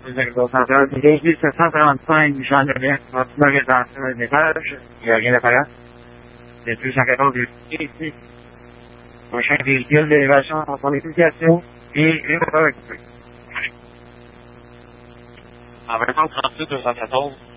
DG 735, Jean Devient, continue rétention un étage. Il n'y a rien d'apparent. Le 214 est ici. Prochain véhicule d'élévation en son explication. Et une heure occupée. En 2038, 214.